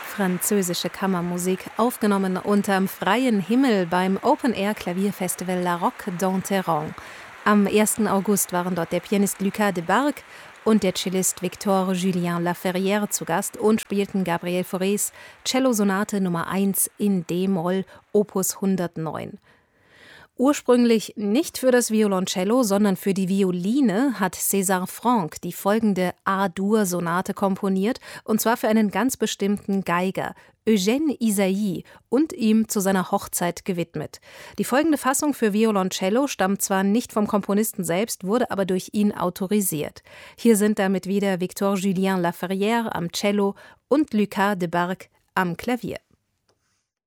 Französische Kammermusik, aufgenommen unterm freien Himmel beim Open-Air-Klavierfestival La Roque d'Enterron. Am 1. August waren dort der Pianist Lucas Debargue und der Cellist Victor Julien Laferrière zu Gast und spielten Gabriel Faurés Cellosonate Nummer 1 in D-Moll, Opus 109. Ursprünglich nicht für das Violoncello, sondern für die Violine hat César Franck die folgende A-Dur-Sonate komponiert, und zwar für einen ganz bestimmten Geiger, Eugène Ysaÿe, und ihm zu seiner Hochzeit gewidmet. Die folgende Fassung für Violoncello stammt zwar nicht vom Komponisten selbst, wurde aber durch ihn autorisiert. Hier sind damit wieder Victor Julien Laferrière am Cello und Lucas Debargue am Klavier.